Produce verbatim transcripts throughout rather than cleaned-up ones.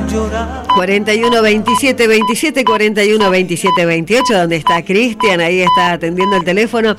cuarenta y uno veintisiete veintisiete, cuarenta y uno veintisiete veintiocho, donde está Cristian, ahí está atendiendo el teléfono.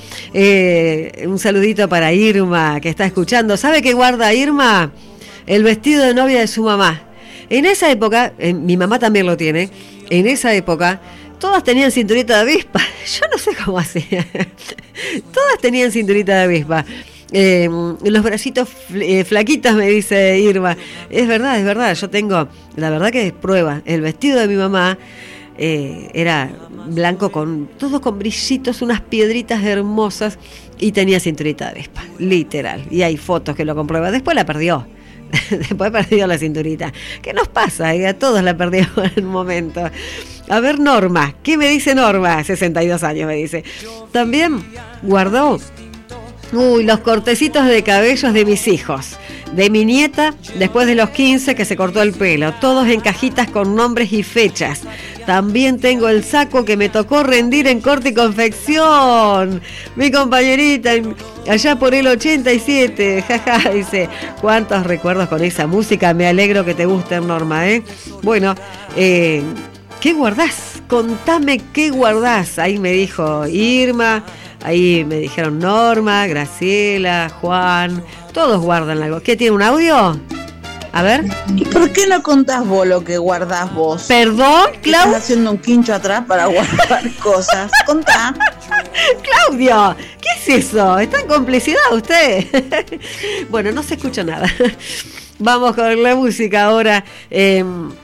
Eh, un saludito para Irma, que está escuchando. ¿Sabe qué guarda Irma? El vestido de novia de su mamá. En esa época, eh, mi mamá también lo tiene, en esa época, todas tenían cinturita de avispa. Yo no sé cómo hacía. Todas tenían cinturita de avispa. Eh, los bracitos eh, flaquitos, me dice Irma. Es verdad, es verdad. Yo tengo, la verdad que es prueba. El vestido de mi mamá eh, era blanco con todo con brillitos, unas piedritas hermosas, y tenía cinturita de avispa, literal. Y hay fotos que lo comprueban. Después la perdió. Después perdió la cinturita. ¿Qué nos pasa? A todos la perdimos en un momento. A ver, Norma, ¿qué me dice Norma? sesenta y dos años me dice. También guardó, uy, los cortecitos de cabellos de mis hijos, de mi nieta, después de los quince, que se cortó el pelo, todos en cajitas con nombres y fechas. También tengo el saco que me tocó rendir en corte y confección. Mi compañerita, allá por el ochenta y siete, jaja, dice, cuántos recuerdos con esa música. Me alegro que te guste, Norma, ¿eh? Bueno, eh, ¿qué guardás? Contame qué guardás. Ahí me dijo Irma, ahí me dijeron Norma, Graciela, Juan, todos guardan algo. ¿Qué, tiene un audio? A ver. ¿Y por qué no contás vos lo que guardás vos? Perdón, Claudio. Estás haciendo un quincho atrás para guardar cosas. Contá. Claudio, ¿qué es eso? ¿Está en complicidad usted? Bueno, no se escucha nada. Vamos con la música ahora. Eh,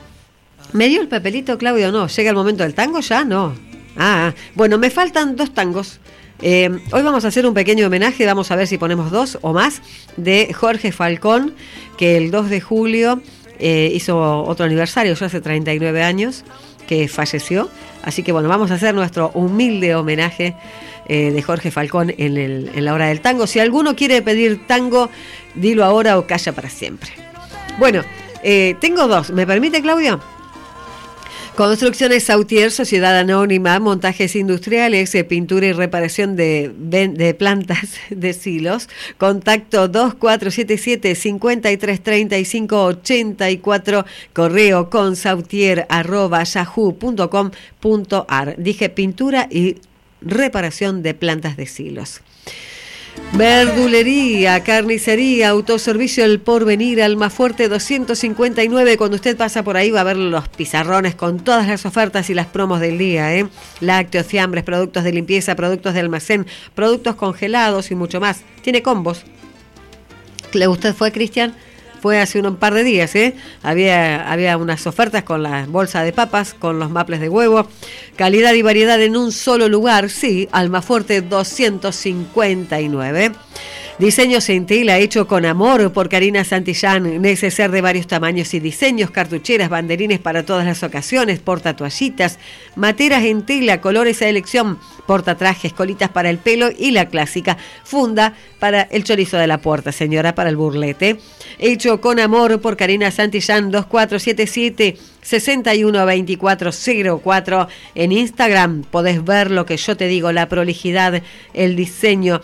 ¿Me dio el papelito, Claudio? No. ¿Llega el momento del tango ya? No. Ah, bueno, me faltan dos tangos. Eh, hoy vamos a hacer un pequeño homenaje, vamos a ver si ponemos dos o más, de Jorge Falcón, que el dos de julio eh, hizo otro aniversario, ya hace treinta y nueve años que falleció. Así que bueno, vamos a hacer nuestro humilde homenaje eh, de Jorge Falcón en, el, en la hora del tango. Si alguno quiere pedir tango, dilo ahora o calla para siempre. Bueno, eh, tengo dos, ¿me permite, Claudia? Construcciones Sautier, Sociedad Anónima, montajes industriales, pintura y reparación de, de plantas de silos. Contacto dos cuatro siete siete, cinco tres tres cinco ocho cuatro, correo consautier arroba yahoo punto com punto ar. Dije pintura y reparación de plantas de silos. Verdulería, carnicería, autoservicio El Porvenir, Almafuerte doscientos cincuenta y nueve. Cuando usted pasa por ahí va a ver los pizarrones con todas las ofertas y las promos del día, ¿eh? Lácteos, fiambres, productos de limpieza, productos de almacén, productos congelados y mucho más. Tiene combos. ¿Usted fue, Cristian? Fue hace un par de días, ¿eh? Había, había unas ofertas con la bolsa de papas, con los maples de huevo. Calidad y variedad en un solo lugar, sí, Almafuerte doscientos cincuenta y nueve. Diseño Centila, hecho con amor por Karina Santillán. Neceser de varios tamaños y diseños, cartucheras, banderines para todas las ocasiones, portatoallitas, materas en tela, colores a elección, portatrajes, colitas para el pelo y la clásica funda para el chorizo de la puerta, señora, para el burlete. Hecho con amor por Karina Santillán, dos cuatro siete siete, seis uno dos cuatro cero cuatro. En Instagram podés ver lo que yo te digo, la prolijidad, el diseño